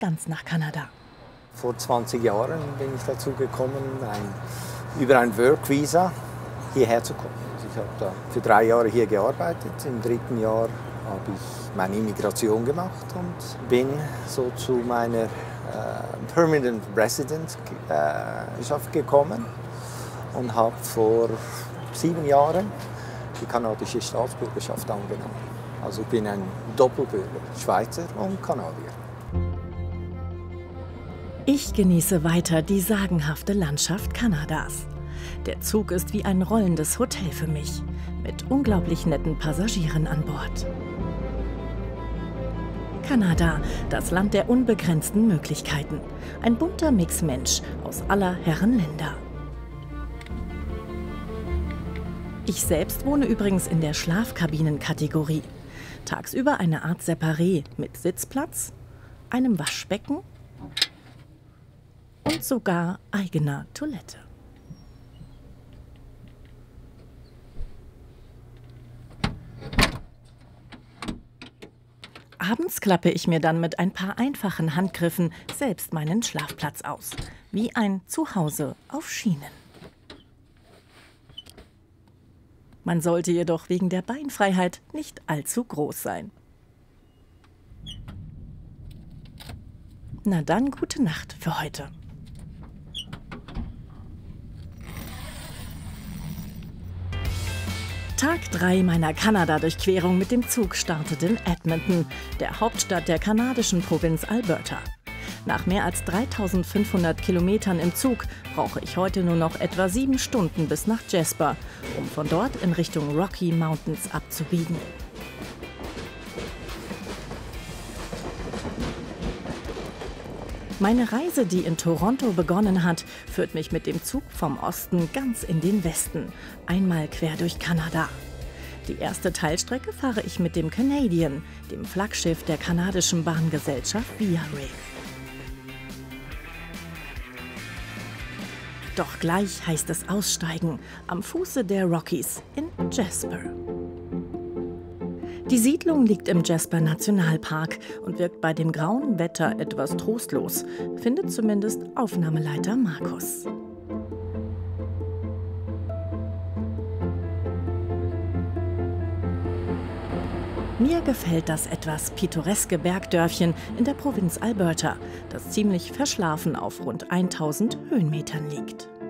ganz nach Kanada. Vor 20 Jahren bin ich dazu gekommen, über ein Work Visa hierher zu kommen. Also ich habe da für 3 Jahre hier gearbeitet. Im 3. Jahr habe ich meine Immigration gemacht und bin so zu meiner Permanent Residence gekommen und habe vor 7 Jahren die kanadische Staatsbürgerschaft angenommen. Also ich bin ein Doppelbürger, Schweizer und Kanadier. Ich genieße weiter die sagenhafte Landschaft Kanadas. Der Zug ist wie ein rollendes Hotel für mich, mit unglaublich netten Passagieren an Bord. Kanada, das Land der unbegrenzten Möglichkeiten. Ein bunter Mix Mensch aus aller Herren Länder. Ich selbst wohne übrigens in der Schlafkabinenkategorie. Tagsüber eine Art Separé mit Sitzplatz, einem Waschbecken und sogar eigener Toilette. Abends klappe ich mir dann mit ein paar einfachen Handgriffen selbst meinen Schlafplatz aus. Wie ein Zuhause auf Schienen. Man sollte jedoch wegen der Beinfreiheit nicht allzu groß sein. Na dann, gute Nacht für heute. Tag 3 meiner Kanada-Durchquerung mit dem Zug startet in Edmonton, der Hauptstadt der kanadischen Provinz Alberta. Nach mehr als 3500 Kilometern im Zug brauche ich heute nur noch etwa 7 Stunden bis nach Jasper, um von dort in Richtung Rocky Mountains abzubiegen. Meine Reise, die in Toronto begonnen hat, führt mich mit dem Zug vom Osten ganz in den Westen, einmal quer durch Kanada. Die erste Teilstrecke fahre ich mit dem Canadian, dem Flaggschiff der kanadischen Bahngesellschaft Via Rail. Doch gleich heißt es aussteigen, am Fuße der Rockies in Jasper. Die Siedlung liegt im Jasper Nationalpark und wirkt bei dem grauen Wetter etwas trostlos, findet zumindest Aufnahmeleiter Markus. Mir gefällt das etwas pittoreske Bergdörfchen in der Provinz Alberta, das ziemlich verschlafen auf rund 1000 Höhenmetern liegt.